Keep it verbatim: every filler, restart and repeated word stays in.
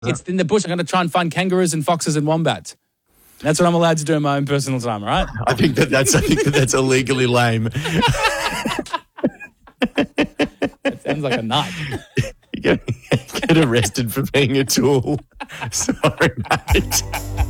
It's in the bush. I'm going to try and find kangaroos and foxes and wombats. That's what I'm allowed to do in my own personal time, all right? I think that that's, I think that that's illegally lame. That sounds like a night. You get, get arrested for being a tool. Sorry, mate.